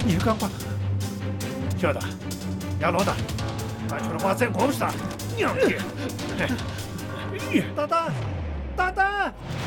你赶快，小的，杨老大，俺去了把咱光杀，娘的！大丹，大丹！